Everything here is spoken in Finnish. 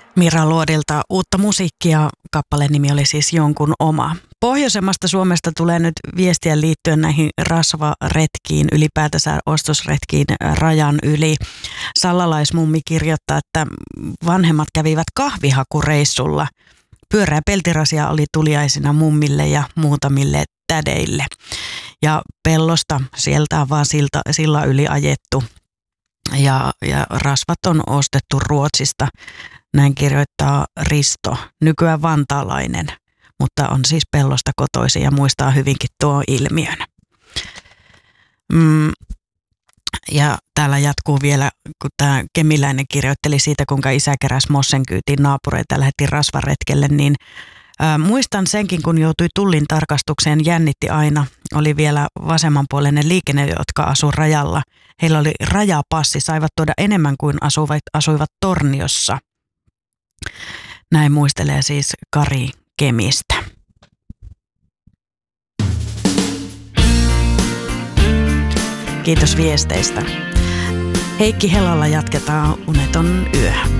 Mira Luodilta uutta musiikkia. Kappaleen nimi oli siis Jonkun oma. Pohjoisemmasta Suomesta tulee nyt viestiä liittyen näihin rasvaretkiin, ylipäätänsä ostosretkiin rajan yli. Sallalaismummi kirjoittaa, että vanhemmat kävivät kahvihakureissulla. Pyöreä peltirasia oli tuliaisina mummille ja muutamille tädeille. Ja pellosta sieltä on vaan sillä yli ajettu ja rasvat on ostettu Ruotsista. Näin kirjoittaa Risto, nykyään vantaalainen, mutta on siis pellosta kotoisin ja muistaa hyvinkin tuo ilmiön. Ja täällä jatkuu vielä, kun tämä kemiläinen kirjoitteli siitä, kuinka isä keräsi mossen kyytiin naapureita ja lähetti rasvaretkelle, niin muistan senkin, kun joutui tullin tarkastukseen, jännitti aina. Oli vielä vasemmanpuoleinen liikenne, jotka asuivat rajalla. Heillä oli rajapassi, saivat tuoda enemmän kuin asuivat Torniossa. Näin muistelee siis Kari Kemistä. Kiitos viesteistä. Heikki Helalla jatketaan Uneton yö.